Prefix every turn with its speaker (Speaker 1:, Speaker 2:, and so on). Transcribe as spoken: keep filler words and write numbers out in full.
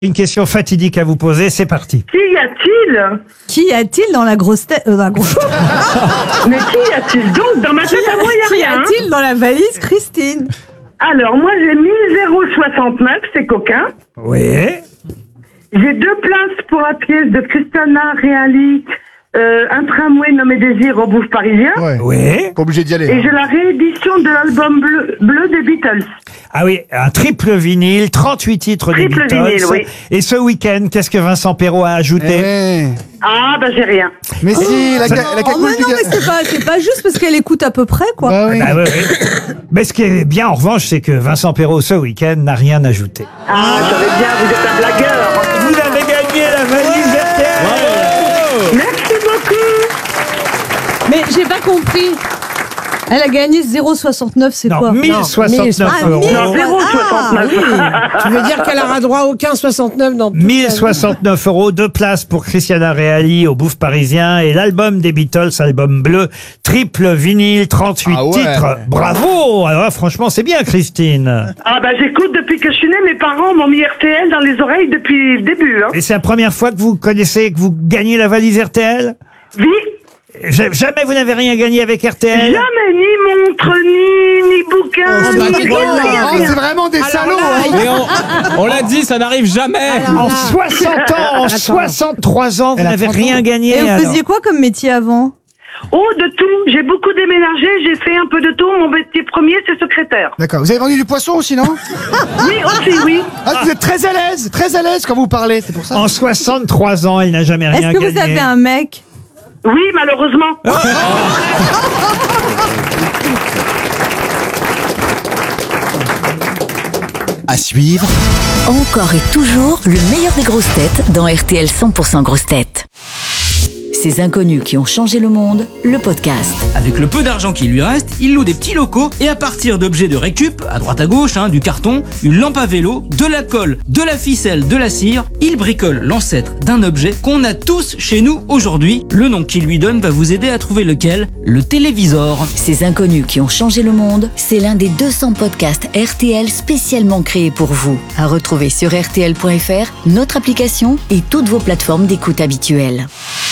Speaker 1: Une question fatidique à vous poser, c'est parti.
Speaker 2: Qui y a-t-il?
Speaker 3: Qui y a-t-il dans la grosse tête euh, dans la grosse...
Speaker 2: Mais qui y a-t-il donc? Dans ma tête à moi, il
Speaker 3: Qui
Speaker 2: n'y a rien.
Speaker 3: y a-t-il dans la valise, Christine?
Speaker 2: Alors, moi, j'ai mis zéro soixante-neuf, c'est coquin.
Speaker 1: Oui.
Speaker 2: J'ai deux places pour la pièce de Christiana Reali, euh, un tramway nommé Désir au Bouffe Parisien.
Speaker 4: Ouais.
Speaker 1: Oui.
Speaker 4: Pas obligé d'y aller.
Speaker 2: Et j'ai la réédition de l'album bleu, bleu des Beatles.
Speaker 1: Ah oui, un triple vinyle, trente-huit titres des
Speaker 2: Triple
Speaker 1: Beatles.
Speaker 2: vinyle, oui.
Speaker 1: Et ce week-end, qu'est-ce que Vincent Perrault a ajouté?
Speaker 4: Eh.
Speaker 2: Ah, bah j'ai rien.
Speaker 4: Mais si, la, ca- la
Speaker 3: Oh mais
Speaker 4: cagoule du
Speaker 3: non,
Speaker 4: gars-
Speaker 3: mais c'est pas, c'est pas juste parce qu'elle écoute à peu près, quoi.
Speaker 4: Bah oui.
Speaker 1: Ah oui, oui. Mais ce qui est bien, en revanche, c'est que Vincent Perrault, ce week-end, n'a rien ajouté.
Speaker 2: Ah, j'avais bien, vous êtes un blagueur.
Speaker 1: Vous avez gagné la valise R T L.
Speaker 2: Merci beaucoup.
Speaker 3: Mais j'ai pas compris. Elle a gagné zéro soixante-neuf, c'est
Speaker 1: Non,
Speaker 3: quoi?
Speaker 1: mille soixante-neuf
Speaker 3: Ah,
Speaker 1: euros.
Speaker 3: mille.
Speaker 2: Non, zéro
Speaker 3: Ah,
Speaker 2: soixante-neuf.
Speaker 3: oui.
Speaker 5: Tu veux dire qu'elle aura droit à aucun soixante-neuf dans toute
Speaker 1: mille
Speaker 5: sa vie.
Speaker 1: soixante-neuf euros, deux places pour Christiana Reali au Bouffe Parisien et l'album des Beatles, album bleu, triple vinyle, trente-huit
Speaker 4: Ah ouais.
Speaker 1: titres. Bravo! Alors là, franchement, c'est bien, Christine.
Speaker 2: Ah, bah j'écoute depuis que je suis née. Mes parents m'ont mis R T L dans les oreilles depuis le début. Hein.
Speaker 1: Et c'est la première fois que vous connaissez, que vous gagnez la valise R T L?
Speaker 2: Vie,
Speaker 1: Ja- Jamais vous n'avez rien gagné avec R T L?
Speaker 2: jamais ni montre, ni, ni bouquin,
Speaker 5: Oh, bah,
Speaker 2: ni
Speaker 5: c'est
Speaker 2: rien,
Speaker 5: drôle,
Speaker 2: rien,
Speaker 4: Oh,
Speaker 2: rien.
Speaker 4: c'est vraiment des salauds. hein.
Speaker 6: Mais on, on l'a dit, ça n'arrive jamais.
Speaker 1: En soixante ans, en soixante-trois ans, vous
Speaker 4: Elle a
Speaker 1: n'avez
Speaker 4: trente
Speaker 1: rien
Speaker 4: ans.
Speaker 1: gagné.
Speaker 3: Et vous
Speaker 1: alors.
Speaker 3: faisiez quoi comme métier avant?
Speaker 2: Oh, de tout. J'ai beaucoup déménagé. J'ai fait un peu de tout. Mon métier premier, c'est secrétaire.
Speaker 4: D'accord. Vous avez vendu du poisson aussi, non?
Speaker 2: Oui, aussi, oui.
Speaker 4: Ah, vous êtes très à l'aise, très à l'aise quand vous parlez, c'est pour ça.
Speaker 1: En soixante-trois ans, elle n'a jamais rien
Speaker 3: Est-ce que
Speaker 1: gagné.
Speaker 3: vous avez un mec?
Speaker 2: Oui, malheureusement.
Speaker 7: À suivre,
Speaker 8: Encore et toujours le meilleur des grosses têtes dans R T L cent pour cent grosses têtes. Ces inconnus qui ont changé le monde, le podcast.
Speaker 9: Avec le peu d'argent qui lui reste, il loue des petits locaux et à partir d'objets de récup, à droite à gauche, hein, du carton, une lampe à vélo, de la colle, de la ficelle, de la cire, il bricole l'ancêtre d'un objet qu'on a tous chez nous aujourd'hui. Le nom qu'il lui donne va vous aider à trouver lequel, le télévisor.
Speaker 8: Ces inconnus qui ont changé le monde, c'est l'un des deux cents podcasts R T L spécialement créés pour vous. À retrouver sur R T L point F R, notre application et toutes vos plateformes d'écoute habituelles.